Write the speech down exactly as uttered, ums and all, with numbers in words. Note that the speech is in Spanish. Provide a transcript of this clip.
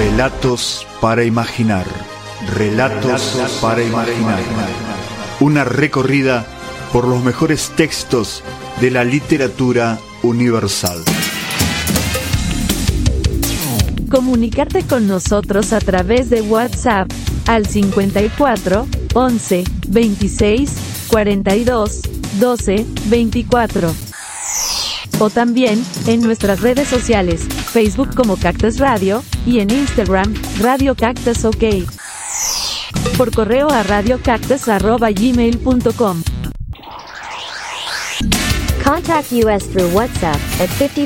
Relatos para imaginar. Relatos para imaginar. Una recorrida por los mejores textos de la literatura universal. Comunicarte con nosotros a través de WhatsApp al cincuenta y cuatro, once, veintiséis, cuarenta y dos, doce, veinticuatro. O también en nuestras redes sociales, Facebook como Cactus Radio y en Instagram, Radio Cactus OK. Por correo a radiocactus arroba gmail punto com. Contact us through WhatsApp at